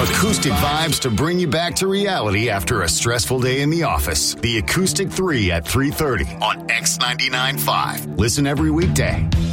Acoustic vibes to bring you back to reality after a stressful day in the office. The Acoustic 3 at 3:30 on X99.5. Listen every weekday.